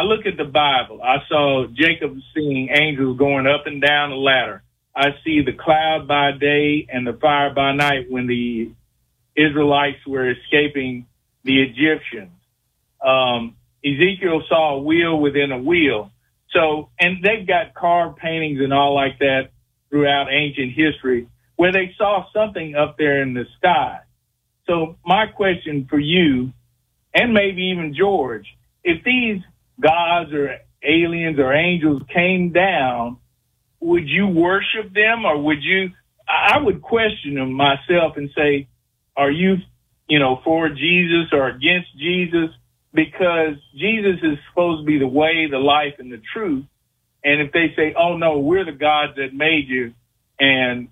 I look at the Bible. I saw Jacob seeing angels going up and down the ladder. I see the cloud by day and the fire by night when the Israelites were escaping the Egyptians. Ezekiel saw a wheel within a wheel. So, and they've got carved paintings and all like that throughout ancient history where they saw something up there in the sky. So my question for you, and maybe even George, if these gods or aliens or angels came down, would you worship them, or would you? I would question them myself and say, are you, for Jesus or against Jesus? Because Jesus is supposed to be the way, the life, and the truth. And if they say, oh no, we're the gods that made you. And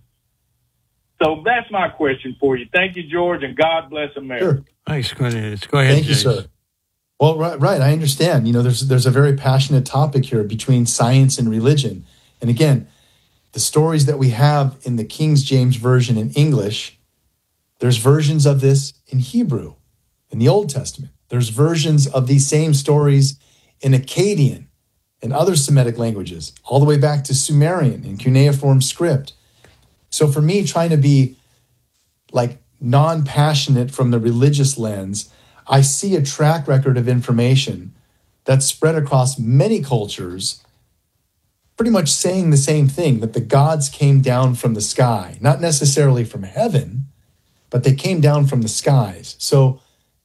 so that's my question for you. Thank you, George, and God bless America. Sure. Thanks. Go ahead. Thank you, Jace. sir. Well, right. I understand. There's a very passionate topic here between science and religion. And again, the stories that we have in the King James Version in English, there's versions of this in Hebrew, in the Old Testament. There's versions of these same stories in Akkadian and other Semitic languages, all the way back to Sumerian and cuneiform script. So for me, trying to be like non-passionate from the religious lens, I see a track record of information that's spread across many cultures, pretty much saying the same thing, that the gods came down from the sky, not necessarily from heaven, but they came down from the skies. So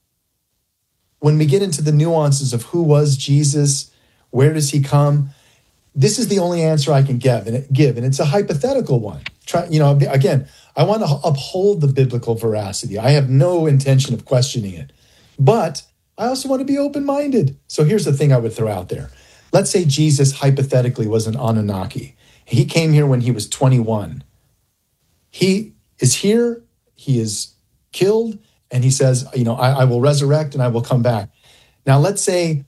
when we get into the nuances of who was Jesus, where does he come, this is the only answer I can give, and it's a hypothetical one. Again, I want to uphold the biblical veracity. I have no intention of questioning it, but I also want to be open-minded. So here's the thing I would throw out there. Let's say Jesus hypothetically was an Anunnaki. He came here when he was 21. He is here, he is killed, and he says, I will resurrect and I will come back. Now, let's say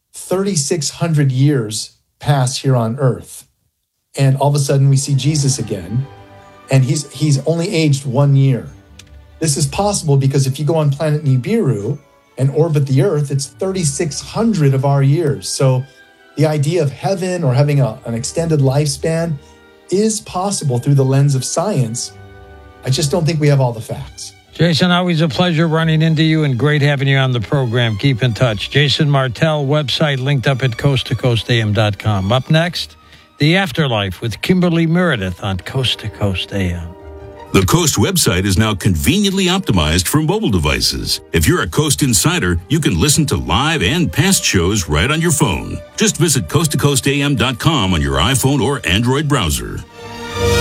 3,600 years pass here on earth, and all of a sudden we see Jesus again, and he's only aged 1 year. This is possible because if you go on planet Nibiru and orbit the earth, it's 3,600 of our years. So the idea of heaven or having an extended lifespan is possible through the lens of science. I just don't think we have all the facts. Jason, always a pleasure running into you and great having you on the program. Keep in touch. Jason Martell, website linked up at coasttocoastam.com. Up next, The Afterlife with Kimberly Meredith on Coast to Coast AM. The Coast website is now conveniently optimized for mobile devices. If you're a Coast insider, you can listen to live and past shows right on your phone. Just visit coasttocoastam.com on your iPhone or Android browser.